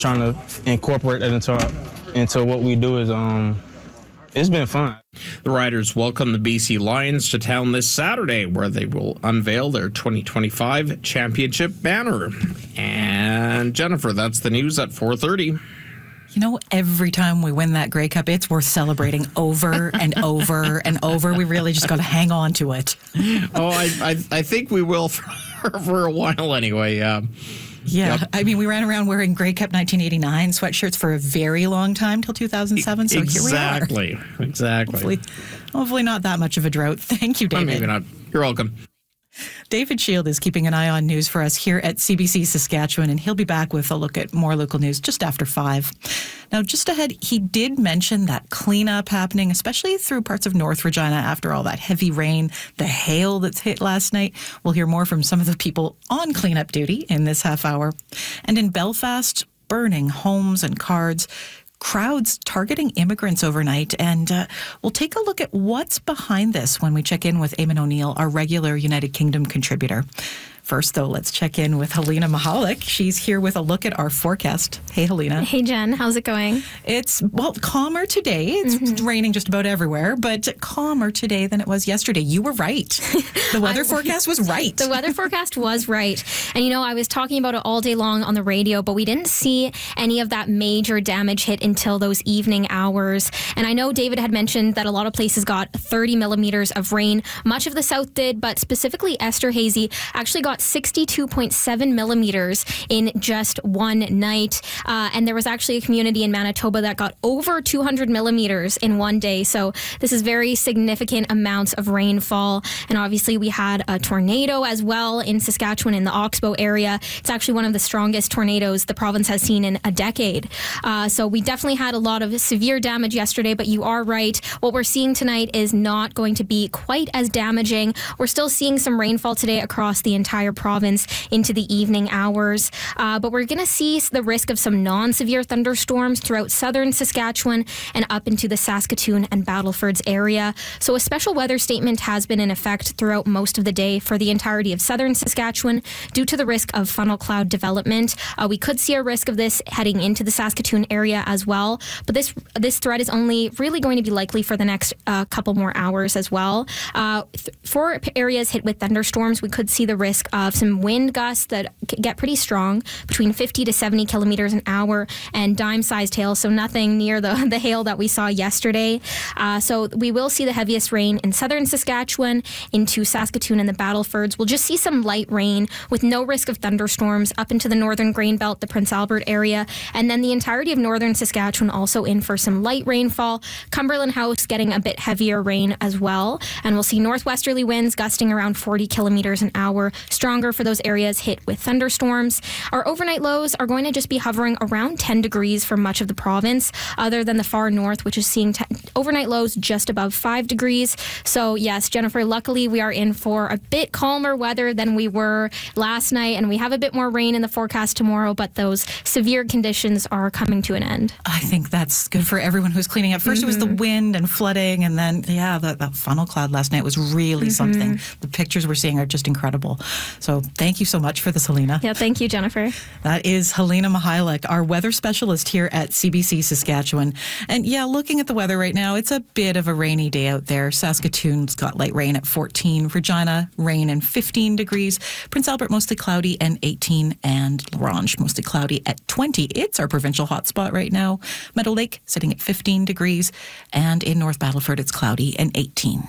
trying to incorporate that into what we do is it's been fun. The Riders welcome the BC Lions to town this Saturday, where they will unveil their 2025 championship banner. And Jennifer, that's the news at 4:30. You know, every time we win that Grey Cup, it's worth celebrating over and over and over. We really just got to hang on to it. Oh, I think we will for a while anyway. Yeah, Yep. I mean, we ran around wearing Grey Cup 1989 sweatshirts for a very long time, till 2007, so here we are. Exactly. Hopefully not that much of a drought. Thank you, David. Maybe not. You're welcome. David Shield is keeping an eye on news for us here at CBC Saskatchewan, and he'll be back with a look at more local news just after 5. Now, just ahead, he did mention that cleanup happening, especially through parts of North Regina after all that heavy rain, the hail that's hit last night. We'll hear more from some of the people on cleanup duty in this half hour. And in Belfast, burning homes and cars, crowds targeting immigrants overnight, and we'll take a look at what's behind this when we check in with Eamon O'Neill, our regular United Kingdom contributor. First, though, let's check in with Helena Mahalik. She's here with a look at our forecast. Hey, Helena. Hey, Jen. How's it going? It's, well, calmer today. It's raining just about everywhere, but calmer today than it was yesterday. You were right. The weather forecast was right. The weather forecast was right. And, you know, I was talking about it all day long on the radio, but we didn't see any of that major damage hit until those evening hours. And I know David had mentioned that a lot of places got 30 millimeters of rain. Much of the south did, but specifically Esterhazy actually got 62.7 millimeters in just one night. And there was actually a community in Manitoba that got over 200 millimeters in one day. So this is very significant amounts of rainfall. And obviously we had a tornado as well in Saskatchewan in the Oxbow area. It's actually one of the strongest tornadoes the province has seen in a decade. So we definitely had a lot of severe damage yesterday, but you are right. What we're seeing tonight is not going to be quite as damaging. We're still seeing some rainfall today across the entire province into the evening hours. But we're going to see the risk of some non-severe thunderstorms throughout southern Saskatchewan and up into the Saskatoon and Battlefords area. So a special weather statement has been in effect throughout most of the day for the entirety of southern Saskatchewan due to the risk of funnel cloud development. We could see a risk of this heading into the Saskatoon area as well. But this threat is only really going to be likely for the next couple more hours as well. For areas hit with thunderstorms, we could see the risk of some wind gusts that get pretty strong, between 50 to 70 kilometers an hour, and dime-sized hail, so nothing near the hail that we saw yesterday. So we will see the heaviest rain in southern Saskatchewan, into Saskatoon and the Battlefords. We'll just see some light rain with no risk of thunderstorms up into the northern Grain Belt, the Prince Albert area, and then the entirety of northern Saskatchewan also in for some light rainfall. Cumberland House getting a bit heavier rain as well, and we'll see northwesterly winds gusting around 40 kilometers an hour, stronger for those areas hit with thunderstorms. Our overnight lows are going to just be hovering around 10 degrees for much of the province, other than the far north, which is seeing overnight lows just above 5 degrees. So yes, Jennifer, luckily we are in for a bit calmer weather than we were last night, and we have a bit more rain in the forecast tomorrow, but those severe conditions are coming to an end. I think that's good for everyone who's cleaning up. First it was the wind and flooding, and then, that funnel cloud last night was really something. The pictures we're seeing are just incredible. So thank you so much for this, Helena. Yeah, thank you, Jennifer. That is Helena Mahalik, our weather specialist here at CBC Saskatchewan. And looking at the weather right now, it's a bit of a rainy day out there. Saskatoon's got light rain at 14. Regina, rain and 15 degrees. Prince Albert, mostly cloudy and 18. And La Ronge, mostly cloudy at 20. It's our provincial hotspot right now. Meadow Lake, sitting at 15 degrees. And in North Battleford, it's cloudy and 18.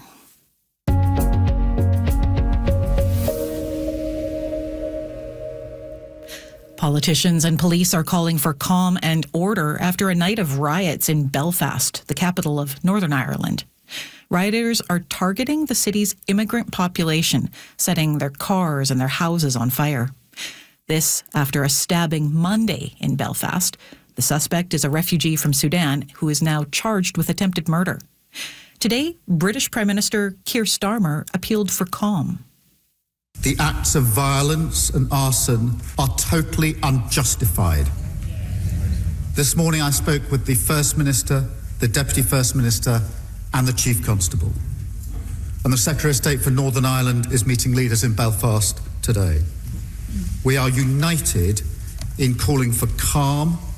Politicians and police are calling for calm and order after a night of riots in Belfast, the capital of Northern Ireland. Rioters are targeting the city's immigrant population, setting their cars and their houses on fire. This after a stabbing Monday in Belfast. The suspect is a refugee from Sudan who is now charged with attempted murder. Today, British Prime Minister Keir Starmer appealed for calm. The acts of violence and arson are totally unjustified. This morning I spoke with the First Minister, the Deputy First Minister and the Chief Constable. And the Secretary of State for Northern Ireland is meeting leaders in Belfast today. We are united in calling for calm